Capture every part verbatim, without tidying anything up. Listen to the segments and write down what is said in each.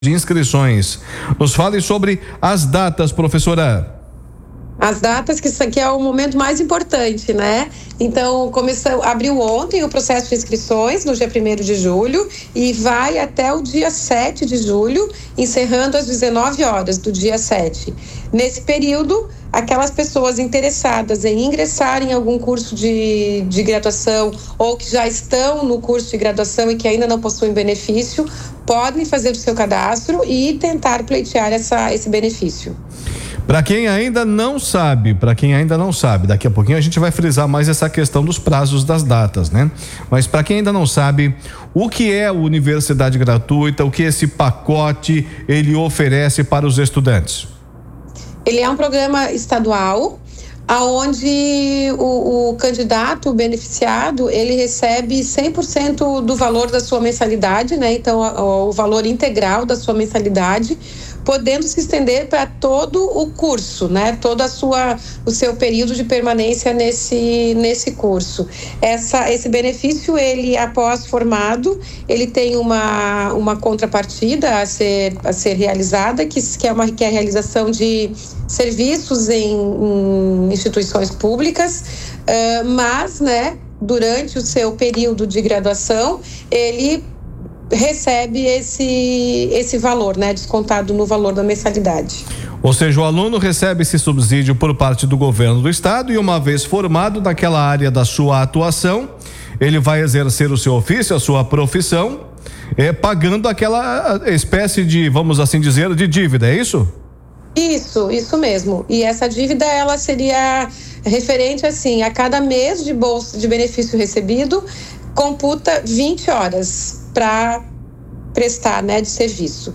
de inscrições. Nos fale sobre as datas, professora. As datas, que isso aqui é o momento mais importante, né? Então, começou, abriu ontem o processo de inscrições, no dia primeiro de julho, e vai até o dia sete de julho, encerrando às dezenove horas do dia sete. Nesse período, aquelas pessoas interessadas em ingressar em algum curso de, de graduação ou que já estão no curso de graduação e que ainda não possuem benefício, podem fazer o seu cadastro e tentar pleitear essa, esse benefício. Para quem ainda não sabe, para quem ainda não sabe, daqui a pouquinho a gente vai frisar mais essa questão dos prazos das datas, né? Mas para quem ainda não sabe, o que é a Universidade Gratuita, o que esse pacote ele oferece para os estudantes? Ele é um programa estadual, aonde o, o candidato, o beneficiado, ele recebe cem por cento do valor da sua mensalidade, né? Então, o, o valor integral da sua mensalidade, podendo se estender para todo o curso, né? Todo a sua, o seu período de permanência nesse, nesse curso. Essa, esse benefício, ele, após formado, ele tem uma, uma contrapartida a ser, a ser realizada, que, que, é uma, que é a realização de serviços em, em instituições públicas, uh, mas, né, durante o seu período de graduação, ele recebe esse, esse valor, né, descontado no valor da mensalidade. Ou seja, o aluno recebe esse subsídio por parte do governo do estado e, uma vez formado naquela área da sua atuação, ele vai exercer o seu ofício, a sua profissão, é, pagando aquela espécie de, vamos assim dizer, de dívida, é isso? Isso, isso mesmo. E essa dívida, ela seria referente, assim, a cada mês de bolsa de benefício recebido, computa vinte horas para prestar, né, de serviço.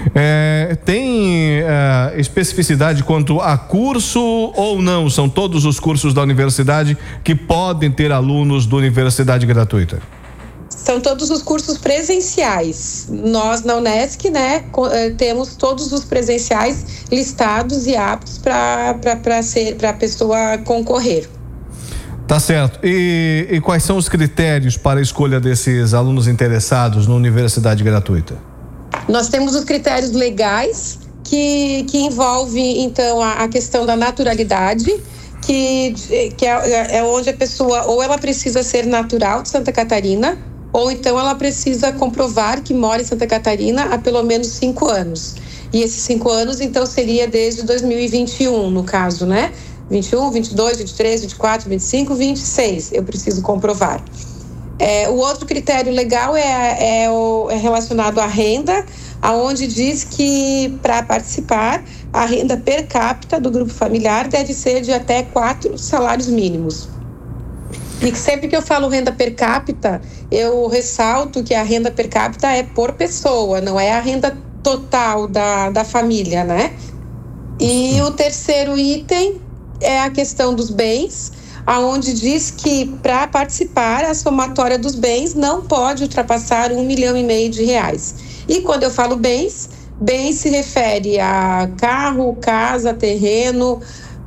É, tem é, especificidade quanto a curso ou não? São todos os cursos da universidade que podem ter alunos da Universidade Gratuita? São todos os cursos presenciais. Nós, na Unesc, né, temos todos os presenciais listados e aptos para ser, para a pessoa concorrer. Tá certo. E, e quais são os critérios para a escolha desses alunos interessados na Universidade Gratuita? Nós temos os critérios legais, que, que envolvem, então, a, a questão da naturalidade, que, que é, é onde a pessoa, ou ela precisa ser natural de Santa Catarina, ou então ela precisa comprovar que mora em Santa Catarina há pelo menos cinco anos. E esses cinco anos, então, seria desde dois mil e vinte e um, no caso, né? vinte e um, vinte e dois, vinte e três, vinte e quatro, vinte e cinco, vinte e seis, eu preciso comprovar. É, o outro critério legal é, é, o, é relacionado à renda, aonde diz que para participar, a renda per capita do grupo familiar deve ser de até quatro salários mínimos. E sempre que eu falo renda per capita, eu ressalto que a renda per capita é por pessoa, não é a renda total da, da família, né? E o terceiro item é a questão dos bens, aonde diz que para participar a somatória dos bens não pode ultrapassar um milhão e meio de reais. E quando eu falo bens, bens se refere a carro, casa, terreno,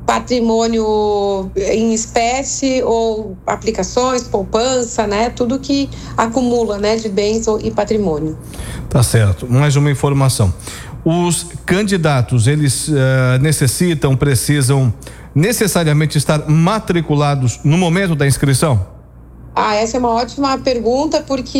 patrimônio em espécie ou aplicações, poupança, né? Tudo que acumula, né, de bens e patrimônio. Tá certo. Mais uma informação. Os candidatos, eles uh, necessitam, precisam necessariamente estar matriculados no momento da inscrição? Ah, essa é uma ótima pergunta, porque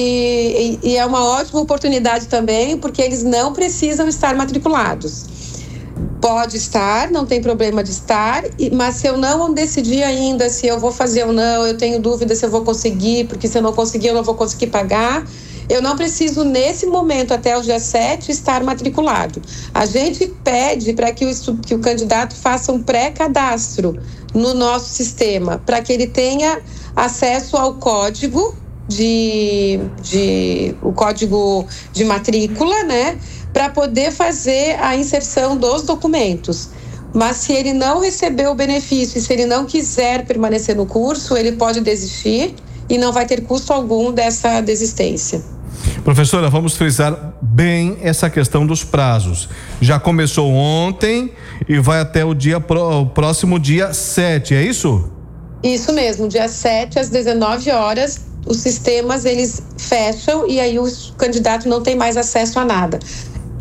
e, e é uma ótima oportunidade também, porque eles não precisam estar matriculados. Pode estar, não tem problema de estar, mas se eu não decidir ainda se eu vou fazer ou não, eu tenho dúvida se eu vou conseguir, porque se eu não conseguir, eu não vou conseguir pagar. Eu não preciso, nesse momento, até o dia sete, estar matriculado. A gente pede para que o, que o candidato faça um pré-cadastro no nosso sistema, para que ele tenha acesso ao código de, de, o código de matrícula, né, para poder fazer a inserção dos documentos. Mas se ele não receber o benefício e se ele não quiser permanecer no curso, ele pode desistir e não vai ter custo algum dessa desistência. Professora, vamos frisar bem essa questão dos prazos. Já começou ontem e vai até o dia o próximo dia sete, é isso? Isso mesmo, dia sete às dezenove horas, os sistemas eles fecham e aí o candidato não tem mais acesso a nada.